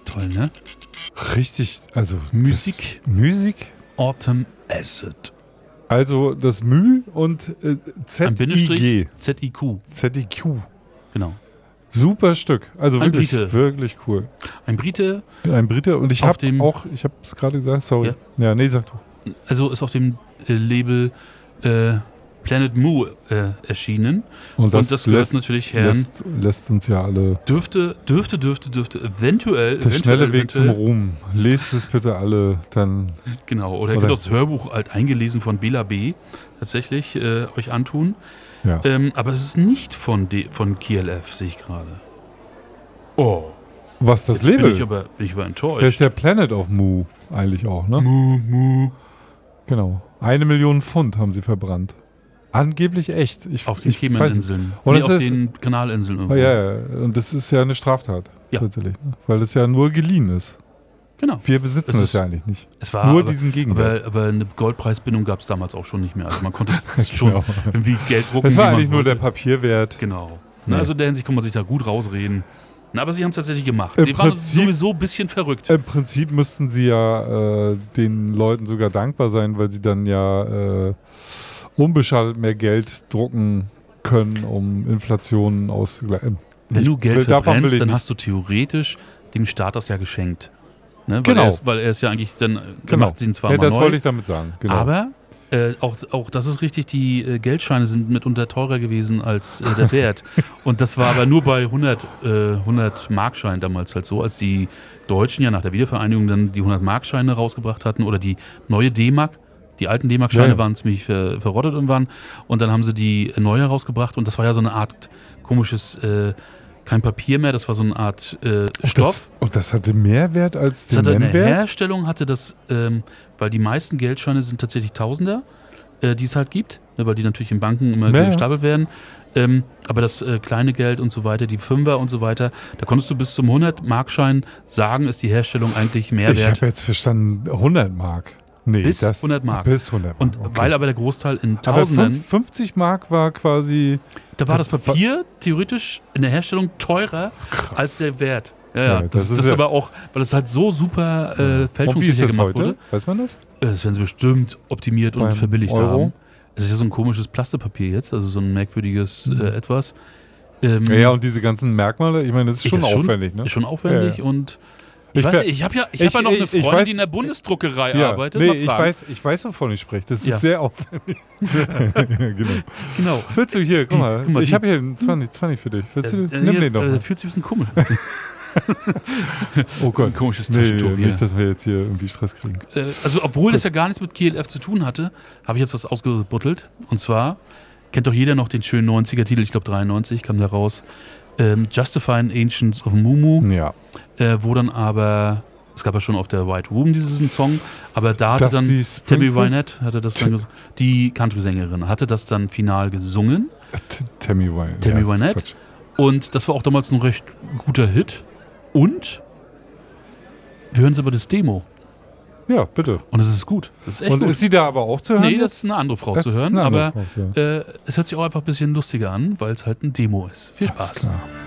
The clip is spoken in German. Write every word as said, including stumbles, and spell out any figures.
toll, ne? Richtig, also Musik. Das, Musik. Autumn Acid. Also das Mü und äh, Z I G. Z I Q. Z I Q. Genau. Super Stück. Also Ein wirklich, Brite. wirklich cool. Ein Brite. Ein Brite. Und ich Auf habe dem- auch, ich habe es gerade gesagt, sorry. Ja. Ja, nee, sag du. Also ist auf dem äh, Label äh, Planet Mu äh, erschienen. Und das, Und das gehört lässt, natürlich Herrn- lässt, lässt uns ja alle. Dürfte, dürfte, dürfte, dürfte eventuell. Der eventuell, schnelle Weg zum eventuell- Ruhm. Lest es bitte alle, dann. Genau, oder ihr Oder- könnt auch das Hörbuch halt eingelesen von Bela B. tatsächlich äh, euch antun. Ja. Ähm, aber es ist nicht von, D von K L F, sehe ich gerade. Oh, Was das jetzt bin Label? ich aber, bin ich aber enttäuscht. Der ist ja Planet of Mu eigentlich auch, ne? Mu, mu. Genau. Eine Million Pfund haben sie verbrannt. Angeblich echt. Ich, Auf den ich weiß es. Cayman-Inseln. Und Nee, es auf ist- den Kanalinseln irgendwo. Oh, ja, ja, und das ist ja eine Straftat. Ja. Tatsächlich. Ne? Weil das ja nur geliehen ist. Genau. Wir besitzen Es es ist- ja eigentlich nicht. Es war nur aber, diesen Gegenwert. aber, aber eine Goldpreisbindung gab es damals auch schon nicht mehr. Also man konnte schon Genau. irgendwie Geld drucken. Es war wie man eigentlich nur der wollte. Papierwert. Genau. Nee. Na, also in der Hinsicht kann man sich da gut rausreden. Na, aber sie haben es tatsächlich gemacht. Im Sie waren Prinzip- sowieso ein bisschen verrückt. Im Prinzip müssten sie ja äh, den Leuten sogar dankbar sein, weil sie dann ja äh, unbeschadet mehr Geld drucken können, um Inflation auszugleichen. Wenn du Geld davon will verbrennst, ich dann nicht- hast du theoretisch dem Staat das ja geschenkt. Ne? Weil, Genau. er ist, weil er ist ja eigentlich dann, er Genau. macht ihn zwar Ja, mal das neu, wollte ich damit sagen. Genau. aber äh, auch, auch das ist richtig, die äh, Geldscheine sind mitunter teurer gewesen als äh, der Wert. Und das war aber nur bei hundert, äh, hundert Markscheinen damals halt so, als die Deutschen ja nach der Wiedervereinigung dann die hundert Markscheine rausgebracht hatten oder die neue D-Mark. Die alten D-Mark-Scheine Ja, ja. waren ziemlich ver verrottet irgendwann und dann haben sie die neue rausgebracht und das war ja so eine Art komisches, äh, kein Papier mehr, das war so eine Art äh, und, Stoff. das, und das hatte mehr Wert als Das den hatte eine Nennwert? Herstellung, hatte das, ähm, weil die meisten Geldscheine sind tatsächlich Tausender, äh, die es halt gibt, ne, weil die natürlich in Banken immer Ja, ja. gestapelt werden. Ähm, aber das äh, kleine Geld und so weiter, die Fünfer und so weiter, da konntest du bis zum hundert-Markschein sagen, ist die Herstellung eigentlich mehr Ich wert. habe jetzt verstanden, hundert Mark. Nee, Bis das, hundert Mark. Bis hundert Mark. Und okay. weil aber der Großteil in aber Tausenden, fünf- fünfzig Mark war quasi. da war das das- Papier theoretisch in der Herstellung teurer Krass. als der Wert. Ja, ja. Ja, das, das das ist ist ja- aber auch, weil es halt so super äh, Und wie ist fälschungssicher das gemacht heute? wurde. Weiß man das? Äh, Das werden sie bestimmt optimiert und Beim verbilligt Euro? haben. Es ist ja so ein komisches Plastepapier jetzt, also so ein merkwürdiges äh, etwas. Ähm, Ja, ja, und diese ganzen Merkmale, ich meine, das ist schon das ist aufwendig, ne? Ist schon aufwendig Ja, ja. und ich, Ich weiß ver- nicht, ich habe ja, ich ich- hab ja noch eine ich- ich Freundin, weiß- die in der Bundesdruckerei Ja, arbeitet. nee, Mal ich fragen. weiß, ich weiß, wovon ich spreche. Das Ja. ist sehr aufwendig. ja, genau. Genau. Willst du hier, guck Die- mal, guck mal, ich die- habe hier einen zwanzig, zwanzig für dich. Willst du, Äh, nimm hier, den doch äh, mal. fühlt sich ein bisschen komisch. Oh Gott. Ein komisches Nee, Taschentuch hier. nicht, dass wir jetzt hier irgendwie Stress kriegen. Äh, also, obwohl das ja gar nichts mit K L F zu tun hatte, habe ich jetzt was ausgebuttelt. Und zwar kennt doch jeder noch den schönen neunziger-Titel, ich glaube dreiundneunzig kam da raus. Ähm, Justifying Ancients of Mumu, Ja. äh, wo dann aber, es gab ja schon auf der White Room diesen Song, aber da hatte Das dann die Tammy Springfield- Wynette, hatte das dann ges- die Country-Sängerin, hatte das dann final gesungen. T- Tammy Wynette. Tammy ja, Wynette. Quatsch. Und das war auch damals ein recht guter Hit. Und wir hören jetzt aber das Demo. Ja, bitte. Und es ist gut. Das ist echt Und gut. ist sie da aber auch zu hören? Nee, jetzt? das ist eine andere Frau Das zu ist hören, eine andere aber Frau, ja. äh, es hört sich auch einfach ein bisschen lustiger an, weil es halt ein Demo ist. Viel Alles Spaß. klar.